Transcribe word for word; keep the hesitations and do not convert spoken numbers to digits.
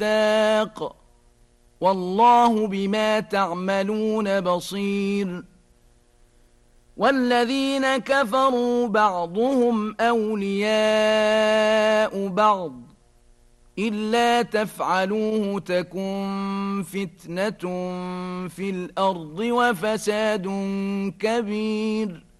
مشتاق والله بما تعملون بصير والذين كفروا بعضهم أولياء بعض إلا تفعلوه تكن فتنة في الأرض وفساد كبير